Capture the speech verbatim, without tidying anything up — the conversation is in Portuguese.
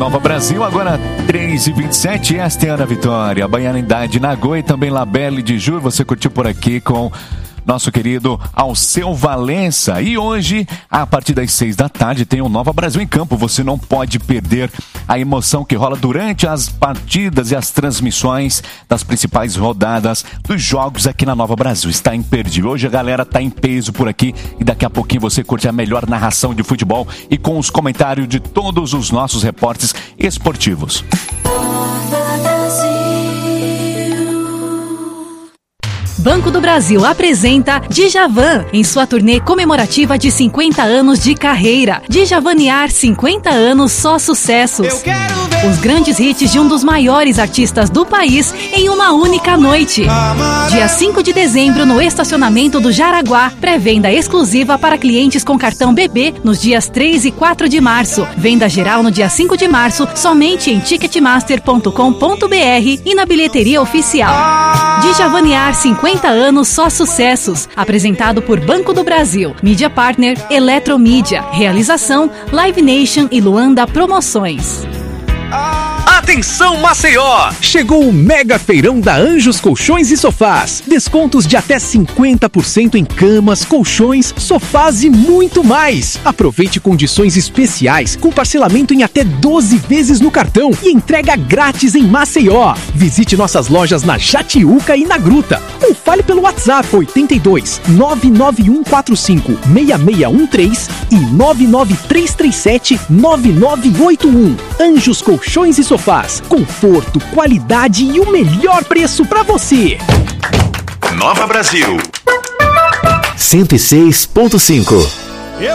Nova Brasil, agora três e vinte e sete, esta é a Ana Vitória, Baianidade, Nagoya e também Labelle de Ju. Você curtiu por aqui com nosso querido Alceu Valença. E hoje, a partir das seis da tarde, tem o Nova Brasil em campo. Você não pode perder a emoção que rola durante as partidas e as transmissões das principais rodadas dos jogos aqui na Nova Brasil. Está imperdível. Hoje a galera está em peso por aqui e daqui a pouquinho você curte a melhor narração de futebol e com os comentários de todos os nossos repórteres esportivos. Banco do Brasil apresenta Djavan em sua turnê comemorativa de cinquenta anos de carreira. Djavanear cinquenta anos, só sucessos. Eu quero ver os grandes hits de um dos maiores artistas do país em uma única noite. Dia cinco de dezembro no estacionamento do Jaraguá. Pré-venda exclusiva para clientes com cartão B B nos dias três e quatro de março. Venda geral no dia cinco de março somente em ticketmaster ponto com ponto b r e na bilheteria oficial. Djavanear cinquenta anos, só sucessos. Apresentado por Banco do Brasil, Mídia Partner, Eletromídia. Realização, Live Nation e Luanda Promoções. Atenção Maceió! Chegou o mega feirão da Anjos Colchões e Sofás. Descontos de até cinquenta por cento em camas, colchões, sofás e muito mais. Aproveite condições especiais com parcelamento em até doze vezes no cartão e entrega grátis em Maceió. Visite nossas lojas na Jatiuca e na Gruta. Ou fale pelo WhatsApp oito dois, nove nove um quatro cinco, seis seis um três e nove nove três três sete, nove nove oito um. Anjos Colchões e Sofás. Conforto, qualidade e o melhor preço para você. Nova Brasil cento e seis ponto cinco.